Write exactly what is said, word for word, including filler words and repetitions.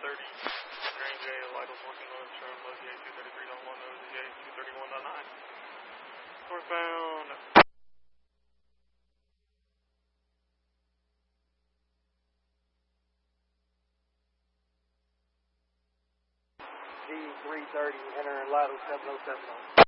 thirty. Range A, Lytle's working loads from load J two thirty-three point one over to J two thirty-one point nine. Northbound. G three thirty, entering Lytle seven oh seven.